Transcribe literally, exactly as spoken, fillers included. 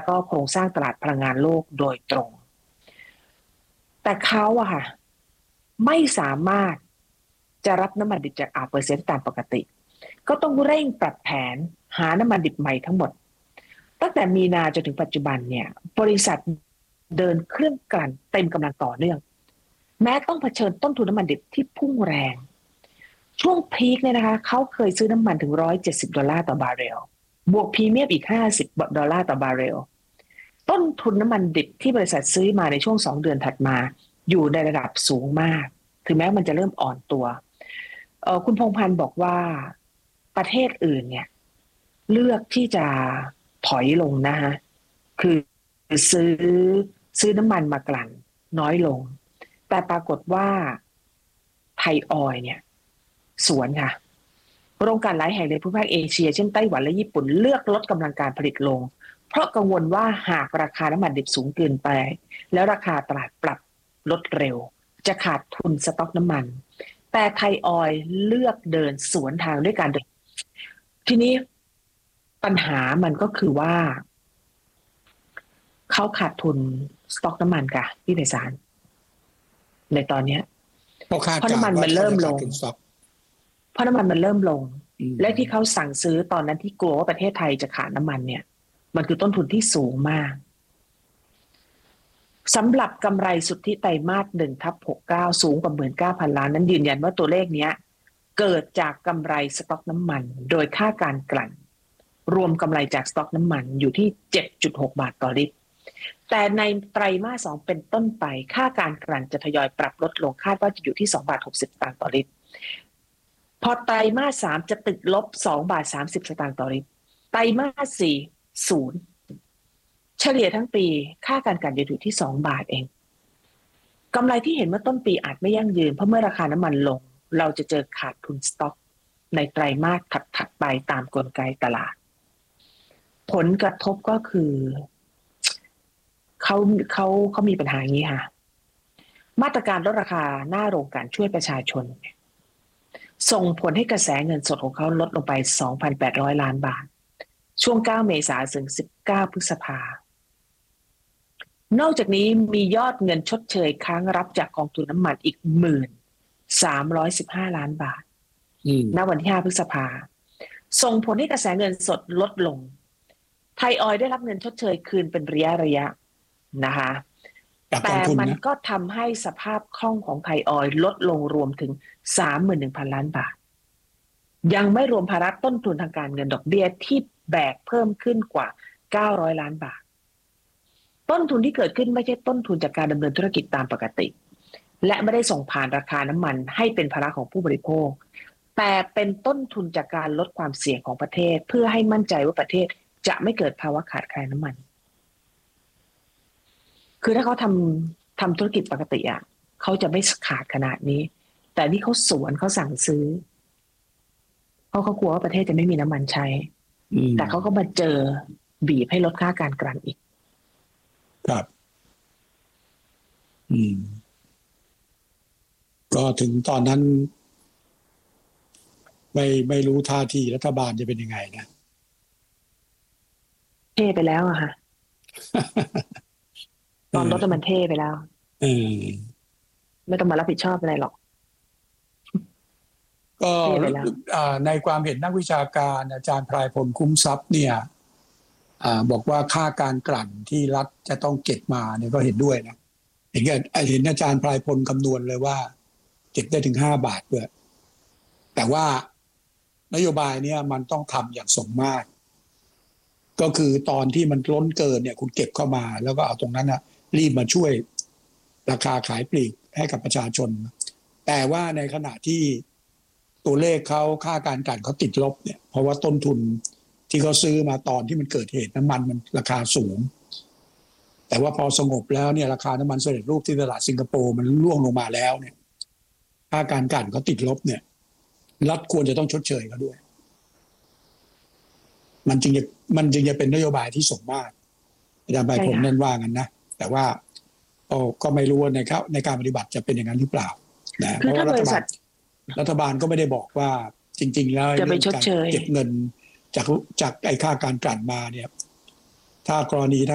ก็โครงสร้างตลาดพลังงานโลกโดยตรงแต่เขาอะค่ะไม่สามารถจะรับน้ำมันดิบจากอ่าวเปอร์เซียตามปกติก็ต้องเร่งปรับแผนหาน้ำมันดิบใหม่ทั้งหมดตั้งแต่มีนาจนถึงปัจจุบันเนี่ยบริษัทเดินเครื่องกลั่นเต็มกำลังต่อเนื่องแม้ต้องเผชิญต้นทุนน้ำมันดิบที่พุ่งแรงช่วงพีคเนี่ยนะคะเขาเคยซื้อน้ำมันถึงหนึ่งร้อยเจ็ดสิบดอลลาร์ต่อบาร์เรลบวกพรีเมียมอีกห้าสิบดอลลาร์ต่อบาร์เรลต้นทุนน้ำมันดิบที่บริษัทซื้อมาในช่วงสองเดือนถัดมาอยู่ในระดับสูงมากถึงแม้มันจะเริ่มอ่อนตัวเอ่อคุณพงษ์พันธ์บอกว่าประเทศอื่นเนี่ยเลือกที่จะถอยลงนะคะคือซื้อซื้อน้ำมันมากลั่นน้อยลงแต่ปรากฏว่าไทยออยล์เนี่ยสวนค่ะโรงกลั่นหลายแห่งในภูมิภาคเอเชียเช่นไต้หวันและญี่ปุ่นเลือกลดกำลังการผลิตลงเพราะกังวลว่าหากราคาน้ำมันดิบสูงเกินไปแล้วราคาตลาดปรับลดเร็วจะขาดทุนสต็อกน้ำมันแต่ไทยออยล์เลือกเดินสวนทางด้วยการทีนี้ปัญหามันก็คือว่าเขาขาดทุนสต็อกน้ำมันค่ะพี่ไพศาลในตอนนี้เพราะน้ำมันมันเริ่มลงเพราะน้ำมันมันเริ่มลงและที่เขาสั่งซื้อตอนนั้นที่กลัวว่าประเทศไทยจะขาดน้ำมันเนี่ยมันคือต้นทุนที่สูงมากสำหรับกำไรสุทธิไตรมาสหนึ่งทับหกเก้าสูงกว่าหมื่นเก้าพันล้านนั้นยืนยันว่าตัวเลขนี้เกิดจากกำไรสต็อกน้ำมันโดยค่าการกลั่นรวมกำไรจากสต็อกน้ำมันอยู่ที่ เจ็ดจุดหก บาทต่อลิตรแต่ในไตรมาสสองเป็นต้นไปค่าการกลั่นจะทยอยปรับลดลงคาดว่าจะอยู่ที่สองบาทหกสิบสตางค์ต่อลิตรพอไตรมาสสามจะติดลบสองบาทสามสิบสตางค์ต่อลิตรไตรมาสสี่ศูนย์เฉลี่ยทั้งปีค่าการกลั่นจะอยู่ที่สองบาทเองกำไรที่เห็นเมื่อต้นปีอาจไม่ยั่งยืนเพราะเมื่อราคาน้ำมันลงเราจะเจอขาดทุนสต็อกในไตรมาสถัดๆไปตามกลไกตลาดผลกระทบก็คือเขาเขาเขามีปัญหาอย่างนี้ค่ะมาตรการลดราคาหน้าโรงกลั่นช่วยประชาชนส่งผลให้กระแสเงินสดของเขาลดลงไป สองพันแปดร้อย ล้านบาทช่วงเก้าเมษายนถึงสิบเก้าพฤษภาคมนอกจากนี้มียอดเงินชดเชยค้างรับจากกองทุนน้ำมันอีก หนึ่งหมื่นสามร้อยสิบห้า ล้านบาทณวันที่ห้าพฤษภาคมส่งผลให้กระแสเงินสดลดลงไทยออยล์ได้รับเงินชดเชยคืนเป็นระยะระยะนะคะแต่มันก็ทำให้สภาพคล่องของไทยออยล์ลดลงรวมถึง สามหมื่นหนึ่งพัน ล้านบาทยังไม่รวมภาระต้นทุนทางการเงินดอกเบี้ยที่แบกเพิ่มขึ้นกว่าเก้าร้อยล้านบาทต้นทุนที่เกิดขึ้นไม่ใช่ต้นทุนจากการดำเนินธุรกิจตามปกติและไม่ได้ส่งผ่านราคาน้ำมันให้เป็นภาระของผู้บริโภคแต่เป็นต้นทุนจากการลดความเสี่ยงของประเทศเพื่อให้มั่นใจว่าประเทศจะไม่เกิดภาวะขาดแคลนน้ำมันคือถ้าเขาทำทำธุรกิจปกติอ่ะเขาจะไม่ขาดขนาดนี้แต่นี่เขาสวนเขาสั่งซื้อเพราะเขากลัวว่าประเทศจะไม่มีน้ำมันใช้แต่เขาก็มาเจอบีบให้ลดค่าการกลั่นอีกครับอืมก็ถึงตอนนั้นไม่ไม่รู้ท่าทีรัฐบาลจะเป็นยังไงนะเทไปแล้วอะค่ะ ตอนรถมันเทไปแล้วไม่ต้องมารับผิดชอบอะไรหรอกก็ในความเห็นนักวิชาการอาจารย์พลายพลคุ้มทรัพย์เนี่ยบอกว่าค่าการกลั่นที่รัฐจะต้องเก็บมาเนี่ยก็เห็นด้วยนะเห็นเห็นอาจารย์พลายพลคำนวณเลยว่าเก็บได้ถึงห้าบาทด้วยแต่ว่านโยบายเนี่ยมันต้องทำอย่างสมมาตรก็คือตอนที่มันล้นเกินเนี่ยคุณเก็บเข้ามาแล้วก็เอาตรงนั้นนะรีบมาช่วยราคาขายปลีกให้กับประชาชนแต่ว่าในขณะที่ตัวเลขเขาค่าการกลั่นเขาติดลบเนี่ยเพราะว่าต้นทุนที่เขาซื้อมาตอนที่มันเกิดเหตุน้ำมันมันราคาสูงแต่ว่าพอสงบแล้วเนี่ยราคาน้ำมันสำเร็จรูปที่ตลาดสิงคโปร์มันร่วงลงมาแล้วเนี่ยค่าการกลั่นเขาติดลบเนี่ยรัฐควรจะต้องชดเชยเขาด้วยมันจึงจะมันจึงจะเป็นนโยบายที่สมมาตรอาจารย์ใบผมนั่นว่างั้นนะแต่ว่าก็ไม่รู้ในครับในการปฏิบัติจะเป็นอย่างนั้นหรือเปล่านะเพราะว่ารัฐบาลรัฐบาลก็ไม่ได้บอกว่าจริงๆแล้วเรื่องการเก็บเงินจากจากไอ้ค่าการกลั่นมาเนี่ยถ้ากรณี